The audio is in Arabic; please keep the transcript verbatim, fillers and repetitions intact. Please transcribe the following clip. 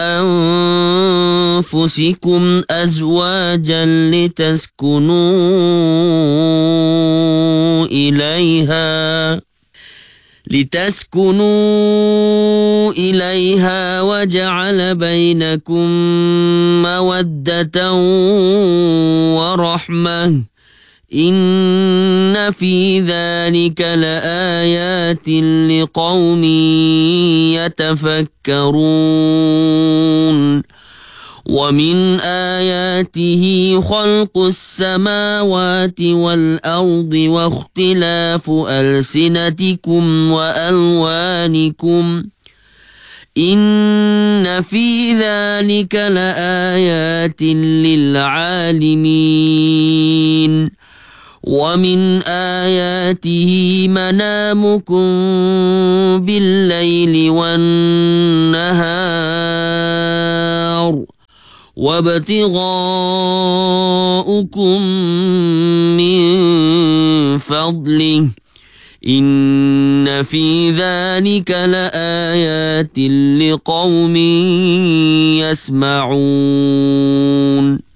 أنفسكم أزواجا لتسكنوا إليها لتسكنوا إليها وجعل بينكم مودة ورحمة إن في ذلك لآيات لقوم يتفكرون ومن آياته خلق السماوات والأرض واختلاف ألسنتكم وألوانكم إن في ذلك لآيات للعالمين ومن آياته منامكم بالليل والنهار وابتغاؤكم من فضله إن في ذلك لآيات لقوم يسمعون.